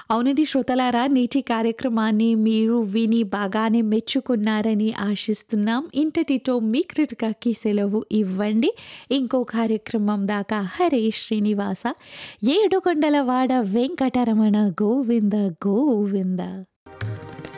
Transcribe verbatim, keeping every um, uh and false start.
అవునండి శ్రోతలారా, నేటి కార్యక్రమాన్ని మీరు విని బాగానే మెచ్చుకున్నారని ఆశిస్తున్నాం. ఇంతటితో మీ కృతికకి సెలవు ఇవ్వండి. ఇంకో కార్యక్రమం దాకా హరే శ్రీనివాస ఏడుకొండలవాడ వెంకటరమణ గోవింద గోవింద.